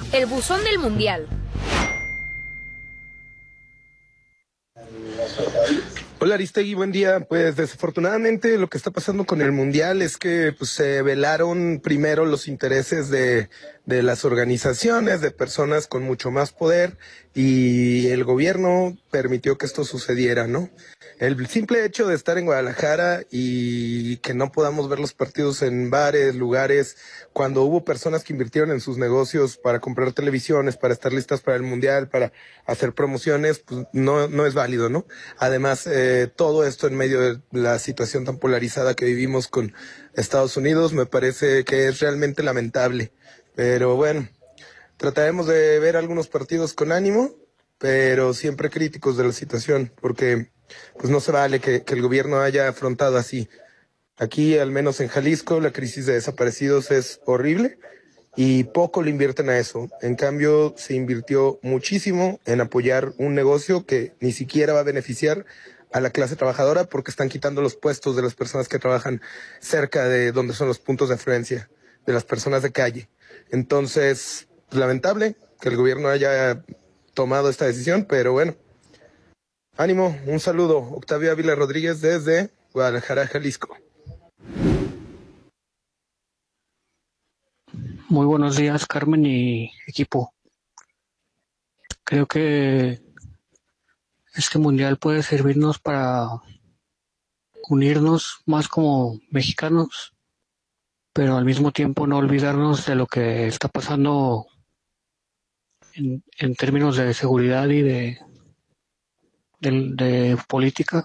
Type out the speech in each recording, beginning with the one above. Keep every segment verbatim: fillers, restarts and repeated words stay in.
El buzón del Mundial. Hola Aristegui, buen día. Pues desafortunadamente lo que está pasando con el Mundial es que pues, se velaron primero los intereses de, de las organizaciones, de personas con mucho más poder, y el gobierno permitió que esto sucediera, ¿no? El simple hecho de estar en Guadalajara y que no podamos ver los partidos en bares, lugares, cuando hubo personas que invirtieron en sus negocios para comprar televisiones, para estar listas para el Mundial, para hacer promociones, pues no, no es válido, ¿no? Además, eh, todo esto en medio de la situación tan polarizada que vivimos con Estados Unidos, me parece que es realmente lamentable. Pero bueno, trataremos de ver algunos partidos con ánimo, pero siempre críticos de la situación, porque pues no se vale que, que el gobierno haya afrontado así. Aquí, al menos en Jalisco, la crisis de desaparecidos es horrible y poco le invierten a eso. En cambio, se invirtió muchísimo en apoyar un negocio que ni siquiera va a beneficiar a la clase trabajadora, porque están quitando los puestos de las personas que trabajan cerca de donde son los puntos de afluencia, de las personas de calle. Entonces, lamentable que el gobierno haya tomado esta decisión, pero bueno. Ánimo, un saludo. Octavio Ávila Rodríguez desde Guadalajara, Jalisco. Muy buenos días, Carmen y equipo. Creo que este mundial puede servirnos para unirnos más como mexicanos, pero al mismo tiempo no olvidarnos de lo que está pasando en, en términos de seguridad y de, de, de política,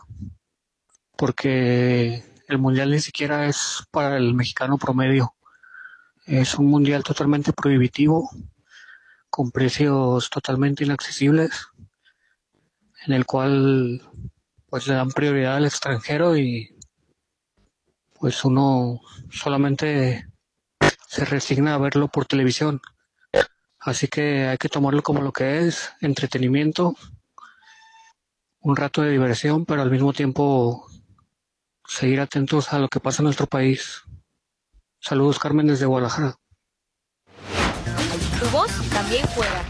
porque el mundial ni siquiera es para el mexicano promedio. Es un mundial totalmente prohibitivo, con precios totalmente inaccesibles, en el cual pues le dan prioridad al extranjero y pues uno solamente se resigna a verlo por televisión. Así que hay que tomarlo como lo que es, entretenimiento, un rato de diversión, pero al mismo tiempo seguir atentos a lo que pasa en nuestro país. Saludos, Carmen, desde Guadalajara. Tu voz también juega.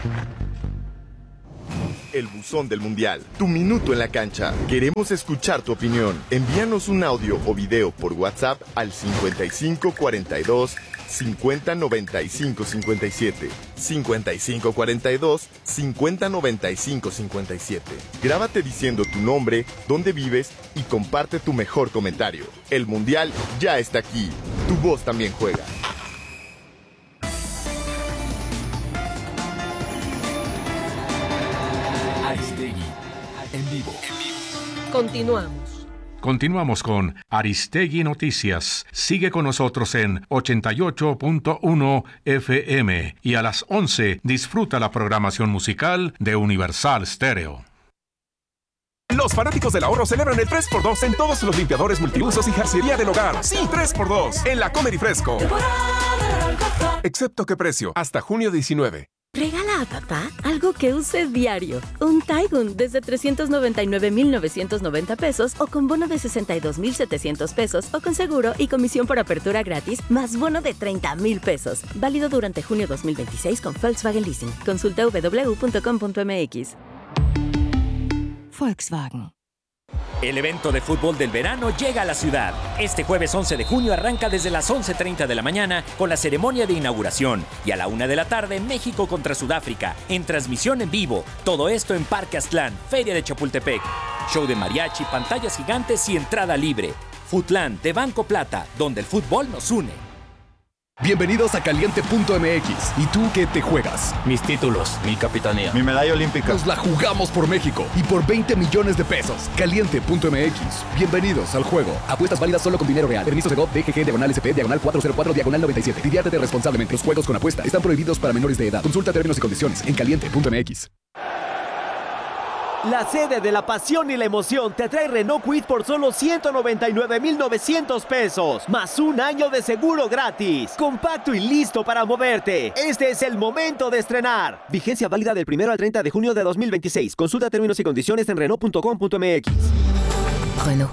El buzón del Mundial, tu minuto en la cancha. Queremos escuchar tu opinión. Envíanos un audio o video por WhatsApp al cincuenta y cinco cuarenta y dos cincuenta noventa y cinco cincuenta y siete. cincuenta y cinco cuarenta y dos cincuenta noventa y cinco cincuenta y siete. Grábate diciendo tu nombre, dónde vives y comparte tu mejor comentario. El Mundial ya está aquí. Tu voz también juega. Aristegui, en vivo. Continuamos. Continuamos con Aristegui Noticias. Sigue con nosotros en ochenta y ocho punto uno F M y a las once disfruta la programación musical de Universal Stereo. Los fanáticos del ahorro celebran el tres por dos en todos los limpiadores multiusos y jarcería del hogar. Sí, tres por dos en la Comer y Fresco. Excepto qué precio, hasta junio diecinueve. Regala a papá algo que use diario. Un Taigun desde trescientos noventa y nueve mil novecientos noventa pesos o con bono de sesenta y dos mil setecientos pesos o con seguro y comisión por apertura gratis más bono de treinta mil pesos. Válido durante junio dos mil veintiséis con Volkswagen Leasing. Consulta doble u doble u doble u punto com punto m x. Volkswagen. El evento de fútbol del verano llega a la ciudad. Este jueves once de junio arranca desde las once treinta de la mañana con la ceremonia de inauguración y a la una de la tarde México contra Sudáfrica en transmisión en vivo. Todo esto en Parque Aztlán, Feria de Chapultepec. Show de mariachi, pantallas gigantes y entrada libre. Futlan de Banco Plata, donde el fútbol nos une. Bienvenidos a Caliente punto m x. ¿Y tú qué te juegas? Mis títulos, mi capitanía, mi medalla olímpica. Nos la jugamos por México y por veinte millones de pesos. Caliente punto m x. Bienvenidos al juego. Apuestas válidas solo con dinero real. Permiso Segov D G G diagonal S P diagonal cuatrocientos cuatro diagonal noventa y siete. Diviértete responsablemente. Los juegos con apuesta están prohibidos para menores de edad. Consulta términos y condiciones en Caliente punto m x. La sede de la pasión y la emoción te trae Renault Kwid por solo ciento noventa y nueve mil novecientos pesos, más un año de seguro gratis. Compacto y listo para moverte. Este es el momento de estrenar. Vigencia válida del primero al treinta de junio de dos mil veintiséis. Consulta términos y condiciones en Renault punto com punto m x. Renault.